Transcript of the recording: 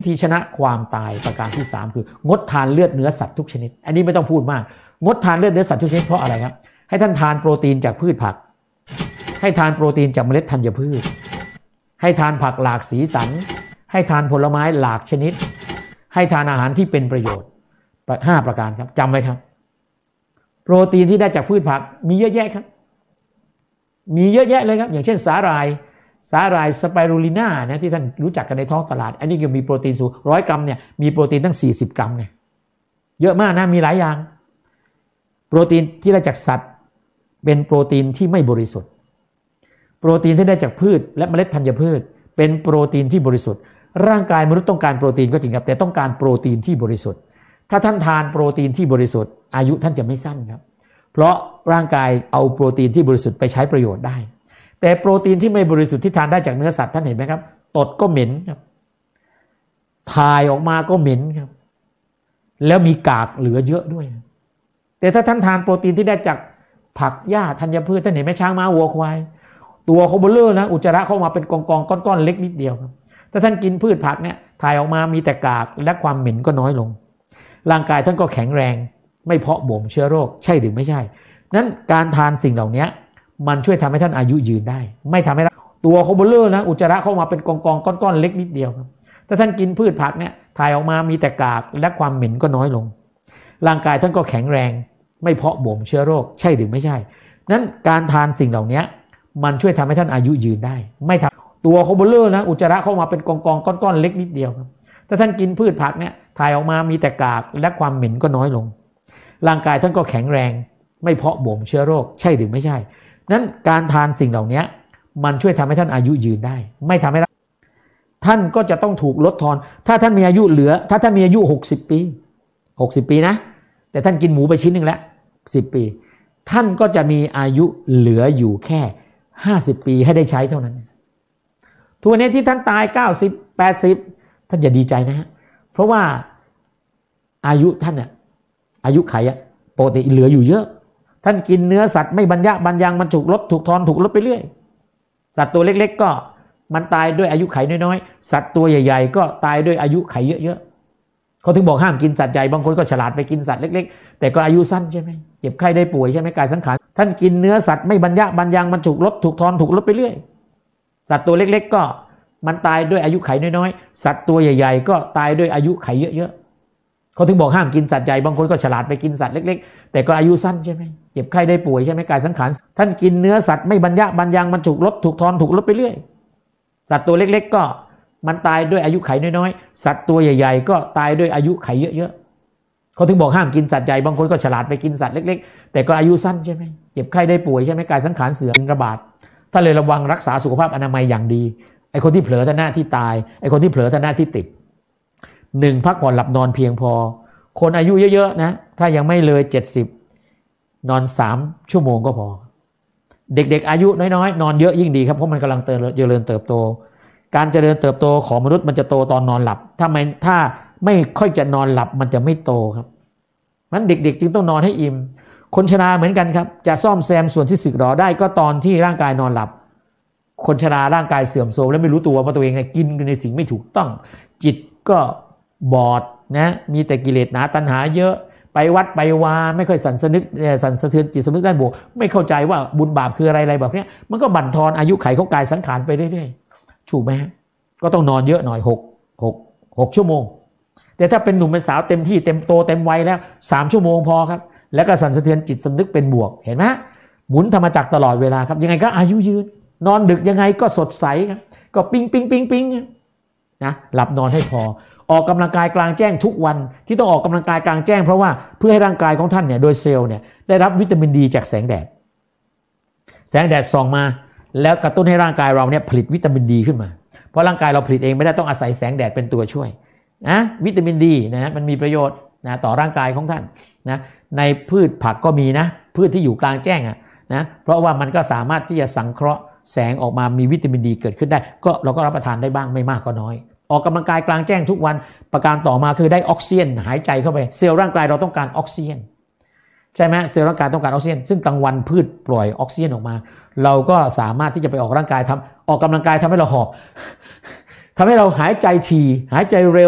ธีชนะความตายประการที่3คืองดทานเลือดเนื้อสัตว์ทุกชนิดอันนี้ไม่ต้องพูดมากงดทานเลือดเนื้อสัตว์ทุกชนิดเพราะอะไรครับให้ท่านทานโปรตีนจากพืชผักให้ทานโปรตีนจากเมล็ดธัญพืชให้ทานผักหลากสีสันให้ทานผลไม้หลากชนิดให้ทานอาหารที่เป็นประโยชน์5ประการครับจำไว้ครับโปรตีนที่ได้จากพืชผักมีเยอะแยะครับมีเยอะแยะเลยครับอย่างเช่นสาหร่ายสไปรูลิน่านะที่ท่านรู้จักกันในท้องตลาดอันนี้ก็มีโปรตีนสูง100 กรัมเนี่ยมีโปรตีนตั้ง40 กรัมเนี่ยเยอะมากนะมีหลายอย่างโปรตีนที่ได้จากสัตว์เป็นโปรตีนที่ไม่บริสุทธิ์โปรตีนที่ได้จากพืชและเมล็ดธัญพืชเป็นโปรตีนที่บริสุทธิ์ร่างกายมนุษย์ต้องการโปรตีนก็จริงครับแต่ต้องการโปรตีนที่บริสุทธิ์ถ้าท่านทานโปรตีนที่บริสุทธิ์อายุท่านจะไม่สั้นครับเพราะร่างกายเอาโปรตีนที่บริสุทธิ์ไปใช้ประโยชน์ได้แต่โปรตีนที่ไม่บริสุทธิ์ที่ทานได้จากเนื้อสัตว์ท่านเห็นไหมครับตดก็เหม็นครับถ่ายออกมาก็เหม็นครับแล้วมีกากเหลือเยอะด้วยแต่ถ้าท่านทานโปรตีนที่ได้จากผักหญ้าธัญพืชท่านเห็นไหมช้างม้าวัวควายตัวเขาเบลอนะอุจจาระเข้ามาเป็นกองๆก้อนๆเล็กนิดเดียวครับถ้าท่านกินพืชผักเนี่ยถ่ายออกมามีแต่กากและความเหม็นก็น้อยลงร่างกายท่านก็แข็งแรงไม่เพาะบ่มเชื้อโรคใช่หรือไม่ใช่นั้นการทานสิ่งเหล่านี้มันช่วยทำให้ท่านอายุยืนได้ไม่ทำให้ตัวเขาเบลอนะอุจจาระเข้ามาเป็นกองๆก้อนๆเล็กนิดเดียวครับถ้าท่านกินพืชผักเนี่ยถ่ายออกมามีแต่กากและความเหม็นก็น้อยลงร่างกายท่านก็แข็งแรงไม่เพาะบ่มเชื้อโรคใช่หรือไม่ใช่นั้นการทานสิ่งเหล่านี้มันช่วยทำให้ท่านอายุยืนได้ไม่ทำตัวเขาเบลอนะอุจจาระเข้ามาเป็นกองๆก้อนๆเล็กนิดเดียวครับถ้าท่านกินพืชผักเนี่ยถ่ายออกมามีแต่กากและความเหม็นก็น้อยลงร่างกายท่านก็แข็งแรงไม่เพาะบ่มเชื้อโรคใช่หรือไม่ใช่นั้นการทานสิ่งเหล่านี้มันช่วยทำให้ท่านอายุยืนได้ไม่ทำให้ท่านก็จะต้องถูกลดทอนถ้าท่านมีอายุเหลือถ้าท่านมีอายุ60 ปีนะแต่ท่านกินหมูไปชิ้นนึงแล้ว10 ปีท่านก็จะมีอายุเหลืออยู่แค่50 ปีให้ได้ใช้เท่านั้นทุกวันนี้ที่ท่านตาย90 80ท่านอย่าดีใจนะฮะเพราะว่าอายุท่านน่ะอายุไขปกติเหลืออยู่เยอะท่านกินเนื้อสัตว์ไม่บรรยังมันถูกลดไปเรื่อยสัตว์ตัวเล็กๆก็มันตายด้วยอายุไขน้อยๆสัตว์ตัวใหญ่ๆก็ตายด้วยอายุไขเยอะๆเขาถึงบอกห้ามกินสัตว์ใหญ่บางคนก็ฉลาดไปกินสัตว์เล็กๆแต่ก็อายุสั้นใช่ไหมเจ็บไข้ได้ป่วยใช่ไหมกายสังขารท่านกินเนื้อสัตว์ไม่บรรยังมันถูกลดไปเรื่อยสัตว์ตัวเล็กๆก็มันตายด้วยอายุไขน้อยๆสัตว์ตัวใหญ่ๆก็ตายด้วยอายุไขเยอะๆเขาถึงบอกห้ามกินสัตว์ใหญ่บางคนก็ฉลาดไปกินสัตว์เล็กๆแต่ก็อายุสั้นใช่ไหมเจ็บไข้ได้ป่วยใช่ไหมกายสังขารท่านกินเนื้อสัตว์ไม่บรรยังมันถูกลดไปเรื่อยสัตว์ตัวเล็กๆก็มันตายด้วยอายุไขน้อยๆสัตว์ตัวใหญ่ๆก็ตายด้วยอายุไขเยอะๆเขาถึงบอกห้ามกินสัตว์ใหญ่บางคนก็ฉลาดไปกินสัตว์เล็กๆแต่ก็อายุสั้นใช่ไหมเจ็บไข้ได้ป่วยใช่ไหมกายสังขารเสื่อมระบาดถ้าเลยระวังรักษาสุขภาพอนามัยอย่างดีไอ้คนที่เผลอท่าหน้าที่ตายไอ้คนที่เผลอท่าหน้าที่ติด1พักผ่อนหลับนอนเพียงพอคนอายุเยอะๆนะถ้ายังไม่เลย70นอน3 ชั่วโมงก็พอเด็กๆอายุน้อยๆนอนเยอะยิ่งดีครับเพราะมันกำลังเจริญเติบโตการเจริญเติบโตของมนุษย์มันจะโตตอนนอนหลับถ้าไม่ค่อยจะนอนหลับมันจะไม่โตครับงั้นเด็กๆจึงต้องนอนให้อิ่มคนชราเหมือนกันครับจะซ่อมแซมส่วนที่สึกหรอได้ก็ตอนที่ร่างกายนอนหลับคนชราร่างกายเสื่อมโทรมและไม่รู้ตัวว่าตัวเองเนี่ยกินในสิ่งไม่ถูกต้องจิตก็บอดนะมีแต่กิเลสหนาตัณหาเยอะไปวัดไปวาไม่ค่อยสั่นสะเทือนจิตสำนึกด้านบวกไม่เข้าใจว่าบุญบาปคืออะไรแบบนี้มันก็บั่นทอนอายุไขของกายสังขารไปเรื่อยๆถูกไหมฮะก็ต้องนอนเยอะหน่อย6 ชั่วโมงแต่ถ้าเป็นหนุ่มเป็นสาวเต็มที่เต็มโตเต็มวัยแล้ว3 ชั่วโมงพอครับแล้วก็สั่นสะเทือนจิตสำนึกเป็นบวกเห็นไหมหมุนธรรมจักรตลอดเวลาครับยังไงก็อายุยืนนอนดึกยังไงก็สดใสครับก็ปิ๊งนะหลับนอนให้พอออกกำลังกายกลางแจ้งทุกวันที่ต้องออกกำลังกายกลางแจ้งเพราะว่าเพื่อให้ร่างกายของท่านเนี่ยโดยเซลล์เนี่ยได้รับวิตามินดีจากแสงแดดส่องมาแล้วกระตุ้นให้ร่างกายเราเนี่ยผลิตวิตามินดีขึ้นมาเพราะร่างกายเราผลิตเองไม่ได้ต้องอาศัยแสงแดดเป็นตัวช่วยนะวิตามินดีนะมันมีประโยชน์นะต่อร่างกายของท่านนะในพืชผักก็มีนะพืชที่อยู่กลางแจ้งนะเพราะว่ามันก็สามารถที่จะสังเคราะห์แสงออกมามีวิตามินดีเกิดขึ้นได้ก็เราก็รับประทานได้บ้างไม่มากก็น้อยออกกำลังกายกลางแจ้งทุกวันประการต่อมาคือได้ออกซิเจนหายใจเข้าไปเซลล์ร่างกายเราต้องการออกซิเจนใช่ไหมเซลล์ร่างกายต้องการออกซิเจนซึ่งกลางวันพืชปล่อยออกซิเจนออกมาเราก็สามารถที่จะไปออกร่างกายออกกำลังกายทำให้เราหอบทำให้เราหายใจถี่หายใจเร็ว